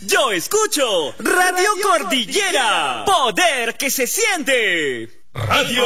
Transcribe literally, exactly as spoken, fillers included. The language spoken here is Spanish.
Yo escucho Radio Cordillera. Poder que se siente. Radio